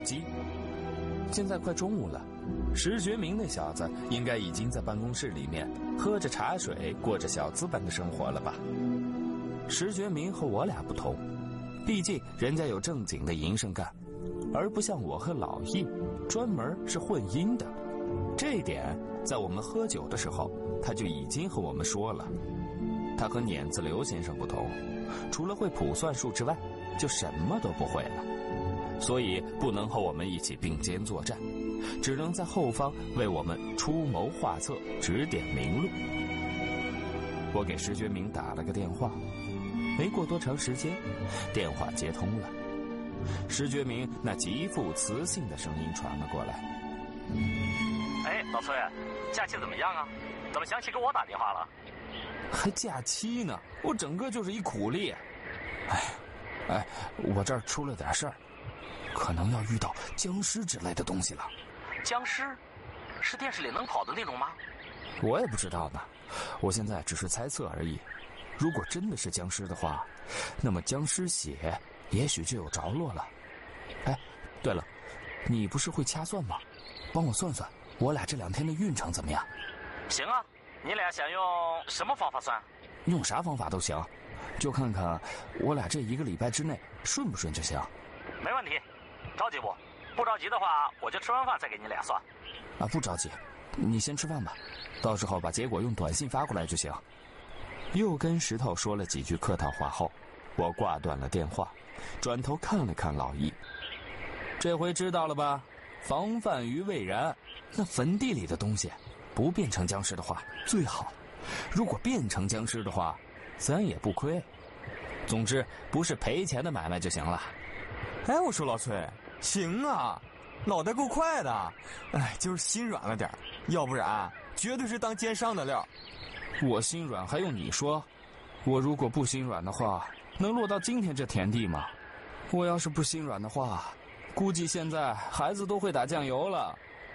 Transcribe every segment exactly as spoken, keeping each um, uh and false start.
机。现在快中午了，石学明那小子应该已经在办公室里面喝着茶水，过着小资般的生活了吧？石学明和我俩不同，毕竟人家有正经的营生干，而不像我和老易，专门是混音的。这一点在我们喝酒的时候，他就已经和我们说了。他和碾子刘先生不同，除了会卜算术之外，就什么都不会了。所以不能和我们一起并肩作战，只能在后方为我们出谋划策，指点明路。我给石觉明打了个电话，没过多长时间，电话接通了。石觉明那极富磁性的声音传了过来：“ 哎，老崔，假期怎么样啊？怎么想起给我打电话了？ 还假期呢？我整个就是一苦力。哎，哎，我这儿出了点事儿。”可能要遇到僵尸之类的东西了。 僵尸？是电视里能跑的那种吗？ 我也不知道呢，我现在只是猜测而已。如果真的是僵尸的话，那么僵尸血也许就有着落了。哎，对了，你不是会掐算吗？帮我算算，我俩这两天的运程怎么样？ 行啊，你俩想用什么方法算？ 用啥方法都行，就看看我俩这一个礼拜之内顺不顺就行。 没问题。着急不？不着急的话，我就吃完饭再给你俩算。 啊，不着急，你先吃饭吧，到时候把结果用短信发过来就行。又跟石头说了几句客套话后，我挂断了电话，转头看了看老易。这回知道了吧？防范于未然。那坟地里的东西，不变成僵尸的话最好；如果变成僵尸的话，咱也不亏。总之，不是赔钱的买卖就行了。 哎，我说老崔，行啊，脑袋够快的。哎，就是心软了点，要不然绝对是当奸商的料。 我心软还用你说？我如果不心软的话，能落到今天这田地吗？我要是不心软的话，估计现在孩子都会打酱油了。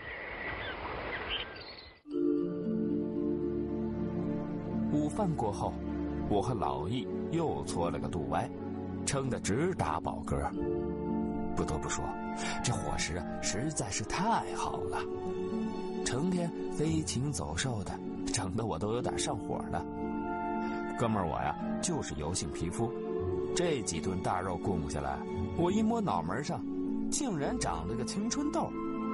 午饭过后，我和老易又搓了个肚歪，撑得直打饱嗝。不得不说，这伙食啊实在是太好了，成天飞禽走兽的，整得我都有点上火了。哥们儿我呀就是油性皮肤，这几顿大肉供下来，我一摸脑门上竟然长了个青春痘。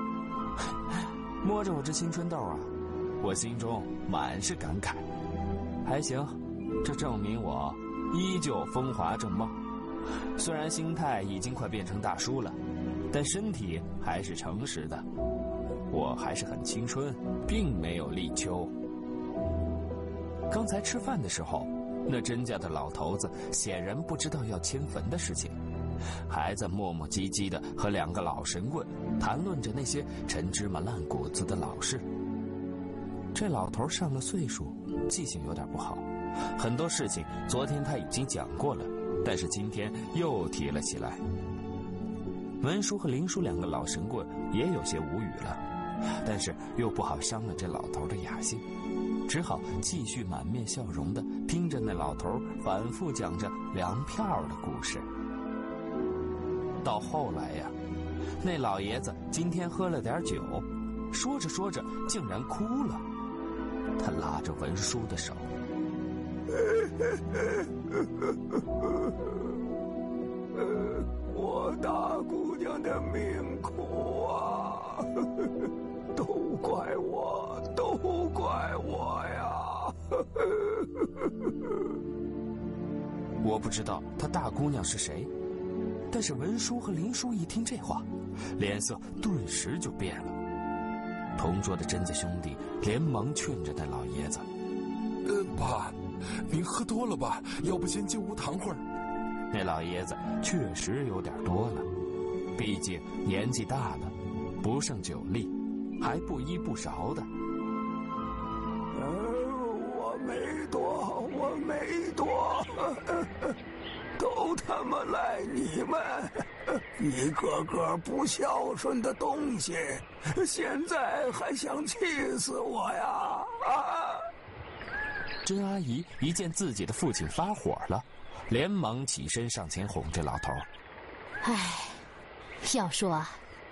摸着我这青春痘啊，我心中满是感慨。还行，这证明我依旧风华正茂。虽然心态已经快变成大叔了，但身体还是诚实的，我还是很青春，并没有立秋。刚才吃饭的时候，那甄家的老头子显然不知道要迁坟的事情，还在磨磨唧唧地和两个老神棍谈论着那些陈芝麻烂谷子的老事。这老头上了岁数，记性有点不好，很多事情昨天他已经讲过了，但是今天又提了起来。文叔和林叔两个老神棍也有些无语了，但是又不好伤了这老头的雅兴，只好继续满面笑容地听着那老头反复讲着粮票的故事。到后来呀，那老爷子今天喝了点酒，说着说着竟然哭了。他拉着文叔的手， 我大姑娘的命苦啊，都怪我，都怪我呀。 我不知道他大姑娘是谁，但是文叔和林叔一听这话，脸色顿时就变了。同桌的甄家兄弟连忙劝着那老爷子： 呃，爸，您喝多了吧？要不先进屋躺会儿。 那老爷子确实有点多了，毕竟年纪大了，不胜酒力，还不依不饶的。 呃，我没多，我没多，都他妈赖你们！一个个不孝顺的东西，现在还想气死我呀！啊！ 甄阿姨一见自己的父亲发火了，连忙起身上前哄这老头。 唉，要说啊，